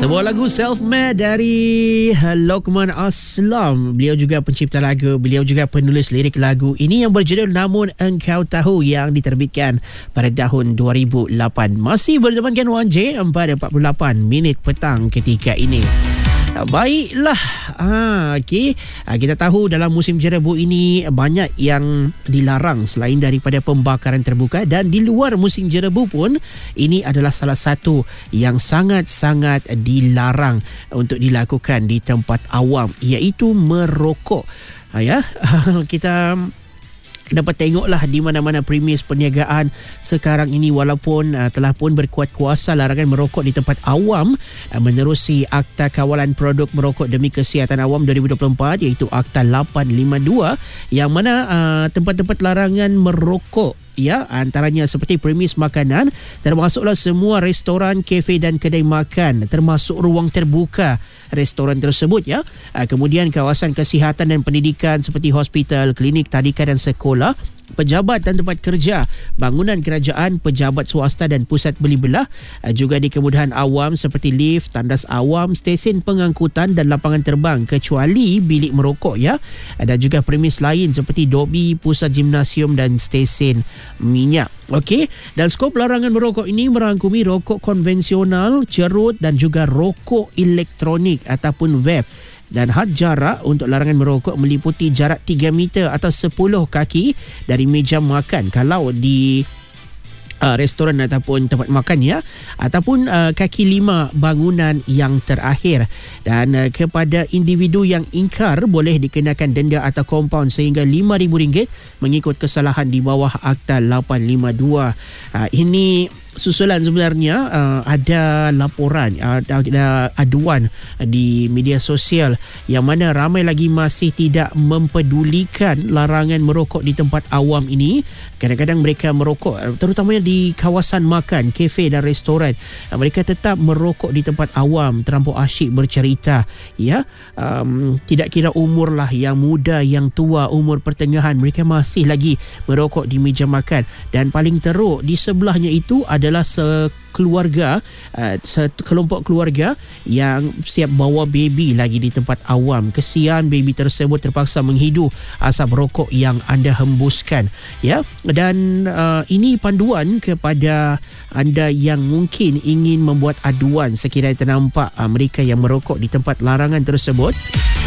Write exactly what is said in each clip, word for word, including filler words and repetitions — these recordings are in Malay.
Sebuah lagu Self-Made dari Lokman Aslam. Beliau juga pencipta lagu, beliau juga penulis lirik lagu ini yang berjudul Namun Engkau Tahu, yang diterbitkan pada tahun dua ribu lapan. Masih bertemankan Wan J, empat empat puluh lapan minit petang ketika ini. Baiklah, ha, okay. Kita tahu dalam musim jerebu ini banyak yang dilarang selain daripada pembakaran terbuka, dan di luar musim jerebu pun ini adalah salah satu yang sangat-sangat dilarang untuk dilakukan di tempat awam, iaitu merokok. Ha, ya, kita dapat tengoklah di mana-mana premis perniagaan sekarang ini, walaupun uh, telah pun berkuat kuasa larangan merokok di tempat awam uh, menerusi Akta Kawalan Produk Merokok Demi Kesihatan Awam dua ribu dua puluh empat, iaitu Akta lapan lima dua, yang mana uh, tempat-tempat larangan merokok, ya, antaranya seperti premis makanan, termasuklah semua restoran, kafe dan kedai makan, termasuk ruang terbuka restoran tersebut, ya. Kemudian kawasan kesihatan dan pendidikan seperti hospital, klinik, tadika dan sekolah, pejabat dan tempat kerja, bangunan kerajaan, pejabat swasta dan pusat beli belah, juga di kemudahan awam seperti lift, tandas awam, stesen pengangkutan dan lapangan terbang, kecuali bilik merokok, ya. Dan juga premis lain seperti dobi, pusat gimnasium dan stesen minyak. Okey, dan skop larangan merokok ini merangkumi rokok konvensional, cerut dan juga rokok elektronik ataupun vape. Dan had jarak untuk larangan merokok meliputi jarak tiga meter atau sepuluh kaki dari meja makan kalau di Uh, restoran ataupun tempat makan, ya, ataupun uh, kaki lima bangunan yang terakhir. Dan uh, kepada individu yang ingkar boleh dikenakan denda atau kompaun sehingga lima ribu ringgit mengikut kesalahan di bawah Akta lapan lima dua. Uh, ini susulan sebenarnya uh, ada laporan, uh, ada aduan di media sosial yang mana ramai lagi masih tidak mempedulikan larangan merokok di tempat awam ini. Kadang-kadang mereka merokok terutamanya di kawasan makan, kafe dan restoran. Uh, mereka tetap merokok di tempat awam, terlampau asyik bercerita, ya. Um, tidak kira umur lah, yang muda, yang tua, umur pertengahan, mereka masih lagi merokok di meja makan. Dan paling teruk di sebelahnya itu ada adalah sekeluarga, uh, sekelompok keluarga yang siap bawa baby lagi di tempat awam. Kesian baby tersebut terpaksa menghidu asap rokok yang anda hembuskan, ya. Dan uh, ini panduan kepada anda yang mungkin ingin membuat aduan sekiranya ternampak uh, mereka yang merokok di tempat larangan tersebut.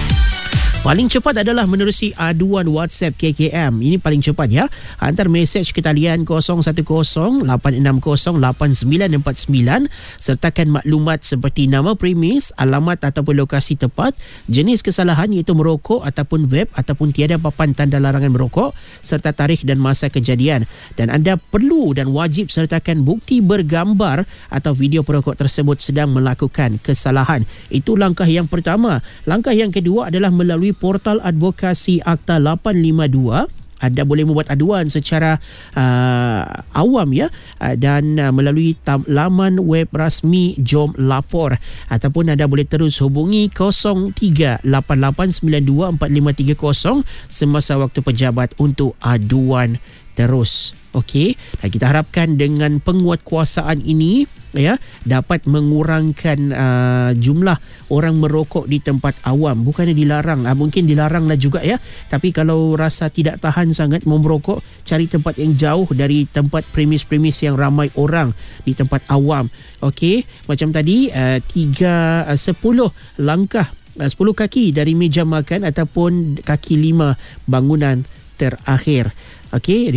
Paling cepat adalah menerusi aduan WhatsApp K K M. Ini paling cepat, ya. Hantar mesej ke talian kosong satu kosong lapan enam kosong lapan sembilan empat sembilan. Sertakan maklumat seperti nama premis, alamat ataupun lokasi tepat, jenis kesalahan iaitu merokok ataupun vape ataupun tiada papan tanda larangan merokok, serta tarikh dan masa kejadian. Dan anda perlu dan wajib sertakan bukti bergambar atau video perokok tersebut sedang melakukan kesalahan. Itu langkah yang pertama. Langkah yang kedua adalah melalui portal advokasi Akta lapan lima dua. Anda boleh membuat aduan secara uh, awam, ya, uh, dan uh, melalui tam- laman web rasmi Jom Lapor, ataupun anda boleh terus hubungi kosong tiga lapan lapan sembilan dua empat lima tiga kosong semasa waktu pejabat untuk aduan terus. Okey, dan kita harapkan dengan penguatkuasaan ini, ya, dapat mengurangkan uh, jumlah orang merokok di tempat awam. Bukannya dilarang, uh, mungkin dilaranglah juga, ya, tapi kalau rasa tidak tahan sangat merokok, cari tempat yang jauh dari tempat premis-premis yang ramai orang di tempat awam. Okey, macam tadi uh, tiga uh, sepuluh langkah, uh, sepuluh kaki dari meja makan ataupun kaki lima bangunan terakhir. Okey.